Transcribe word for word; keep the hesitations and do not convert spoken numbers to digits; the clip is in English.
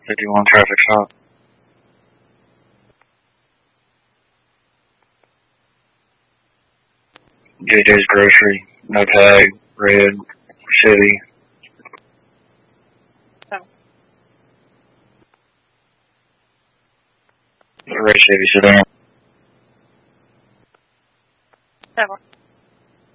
fifty-one traffic stop. J J's Grocery, no tag, red, Chevy. Seven. Red Chevy sedan. Seven.